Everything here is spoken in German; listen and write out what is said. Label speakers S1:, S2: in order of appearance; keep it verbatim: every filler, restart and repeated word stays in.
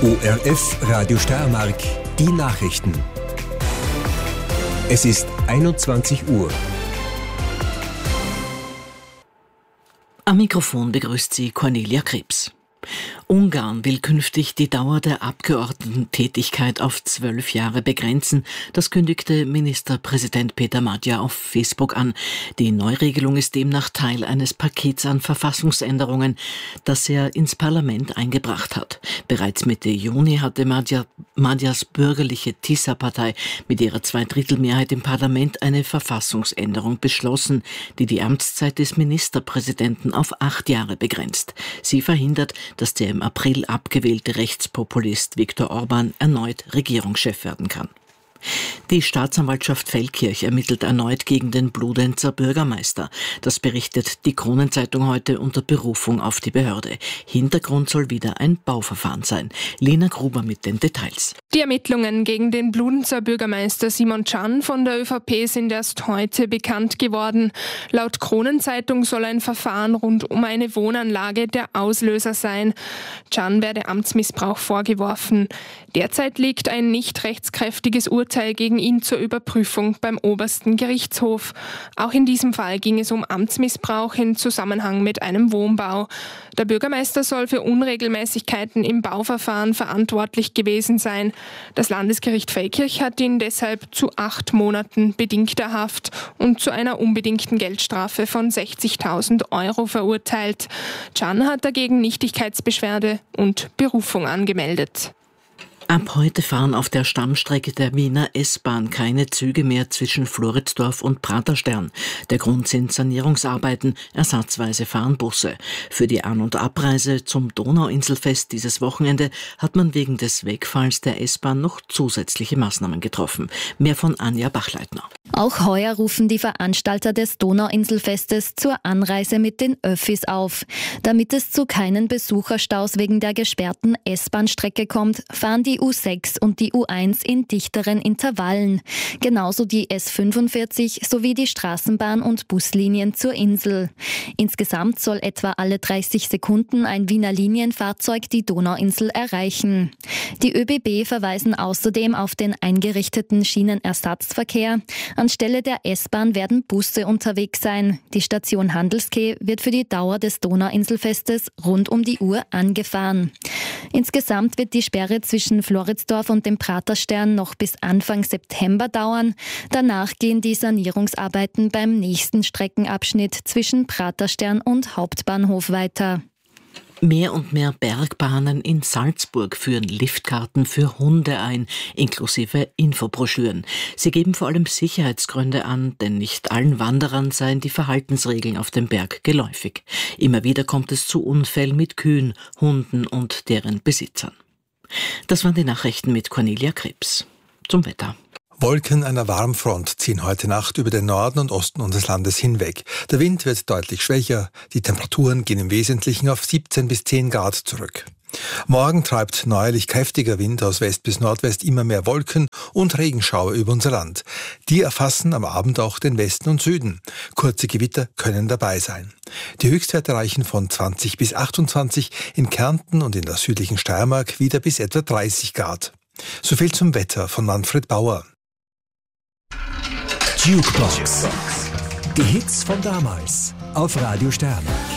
S1: O R F Radio Steiermark, die Nachrichten. Es ist einundzwanzig Uhr.
S2: Am Mikrofon begrüßt sie Cornelia Krebs. Ungarn will künftig die Dauer der Abgeordnetentätigkeit auf zwölf Jahre begrenzen. Das kündigte Ministerpräsident Peter Magyar auf Facebook an. Die Neuregelung ist demnach Teil eines Pakets an Verfassungsänderungen, das er ins Parlament eingebracht hat. Bereits Mitte Juni hatte Magyar, Magyars bürgerliche Tisza-Partei mit ihrer Zweidrittelmehrheit im Parlament eine Verfassungsänderung beschlossen, die die Amtszeit des Ministerpräsidenten auf acht Jahre begrenzt. Sie verhindert, dass der im April abgewählte Rechtspopulist Viktor Orbán erneut Regierungschef werden kann. Die Staatsanwaltschaft Feldkirch ermittelt erneut gegen den Bludenzer Bürgermeister. Das berichtet die Kronenzeitung heute unter Berufung auf die Behörde. Hintergrund soll wieder ein Bauverfahren sein. Lena Gruber mit den Details.
S3: Die Ermittlungen gegen den Bludenzer Bürgermeister Simon Can von der ÖVP sind erst heute bekannt geworden. Laut Kronenzeitung soll ein Verfahren rund um eine Wohnanlage der Auslöser sein. Can werde Amtsmissbrauch vorgeworfen. Derzeit liegt ein nicht rechtskräftiges Urteil gegen ihn zur Überprüfung beim obersten Gerichtshof. Auch in diesem Fall ging es um Amtsmissbrauch in Zusammenhang mit einem Wohnbau. Der Bürgermeister soll für Unregelmäßigkeiten im Bauverfahren verantwortlich gewesen sein. Das Landesgericht Feldkirch hat ihn deshalb zu acht Monaten bedingter Haft und zu einer unbedingten Geldstrafe von sechzigtausend Euro verurteilt. Can hat dagegen Nichtigkeitsbeschwerde und Berufung angemeldet.
S2: Ab heute fahren auf der Stammstrecke der Wiener S-Bahn keine Züge mehr zwischen Floridsdorf und Praterstern. Der Grund sind Sanierungsarbeiten, ersatzweise fahren Busse. Für die An- und Abreise zum Donauinselfest dieses Wochenende hat man wegen des Wegfalls der S-Bahn noch zusätzliche Maßnahmen getroffen. Mehr von Anja Bachleitner.
S4: Auch heuer rufen die Veranstalter des Donauinselfestes zur Anreise mit den Öffis auf. Damit es zu keinen Besucherstaus wegen der gesperrten S-Bahn-Strecke kommt, fahren die U sechs und die U eins in dichteren Intervallen. Genauso die S fünfundvierzig sowie die Straßenbahn- und Buslinien zur Insel. Insgesamt soll etwa alle dreißig Sekunden ein Wiener Linienfahrzeug die Donauinsel erreichen. Die ÖBB verweisen außerdem auf den eingerichteten Schienenersatzverkehr. Anstelle der S-Bahn werden Busse unterwegs sein. Die Station Handelskeh wird für die Dauer des Donauinselfestes rund um die Uhr angefahren. Insgesamt wird die Sperre zwischen Floridsdorf und dem Praterstern noch bis Anfang September dauern. Danach gehen die Sanierungsarbeiten beim nächsten Streckenabschnitt zwischen Praterstern und Hauptbahnhof weiter.
S2: Mehr und mehr Bergbahnen in Salzburg führen Liftkarten für Hunde ein, inklusive Infobroschüren. Sie geben vor allem Sicherheitsgründe an, denn nicht allen Wanderern seien die Verhaltensregeln auf dem Berg geläufig. Immer wieder kommt es zu Unfällen mit Kühen, Hunden und deren Besitzern. Das waren die Nachrichten mit Cornelia Krebs. Zum Wetter.
S5: Wolken einer Warmfront ziehen heute Nacht über den Norden und Osten unseres Landes hinweg. Der Wind wird deutlich schwächer. Die Temperaturen gehen im Wesentlichen auf siebzehn bis zehn Grad zurück. Morgen treibt neuerlich kräftiger Wind aus West bis Nordwest immer mehr Wolken und Regenschauer über unser Land. Die erfassen am Abend auch den Westen und Süden. Kurze Gewitter können dabei sein. Die Höchstwerte reichen von zwanzig bis achtundzwanzig, in Kärnten und in der südlichen Steiermark wieder bis etwa dreißig Grad. So viel zum Wetter von Manfred Bauer.
S1: Jukebox. Die Hits von damals auf Radio Steiermark.